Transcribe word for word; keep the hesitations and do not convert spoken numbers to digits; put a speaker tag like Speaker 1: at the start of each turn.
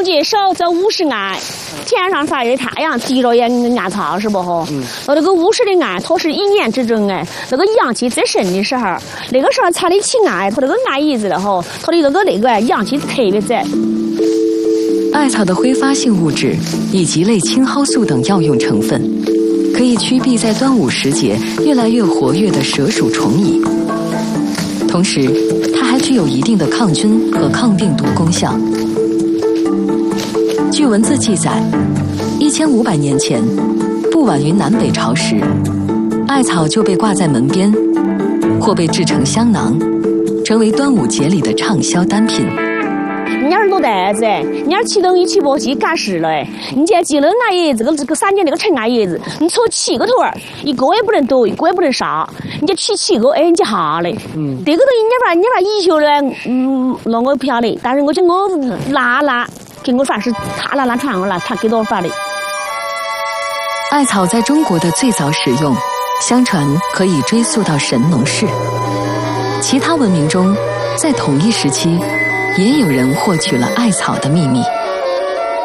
Speaker 1: 冬季少则午时艾，天上发热太阳滴了也艾草是不吼？嗯。那这个午时的艾，它是一年之中哎，那个阳气最盛的时候，那个时候采得起艾，它那个艾叶子了吼，它的那个那个阳气特别在。
Speaker 2: 艾草的挥发性物质以及类青蒿素等药用成分，可以驱避在端午时节越来越活跃的蛇鼠虫蚁。同时，它还具有一定的抗菌和抗病毒功效。据文字记载，一千五百年前，不晚于南北朝时，艾草就被挂在门边，或被制成香囊，成为端午节里的畅销单品。
Speaker 1: 你要是落袋子，你要启动一起簸箕赶时了，你就记了艾叶子，这个这个三年那个陈艾叶子，你抽七个头儿，一个也不能多，一个也不能少，你就取七个，哎，你就下来。嗯，这个东西你把你把医学呢，嗯，那我不晓得，但是我就我拉拉，给我算是他拉拉传我来，他给我发的。
Speaker 2: 艾草在中国的最早使用，相传可以追溯到神农氏。其他文明中，在同一时期，也有人获取了艾草的秘密。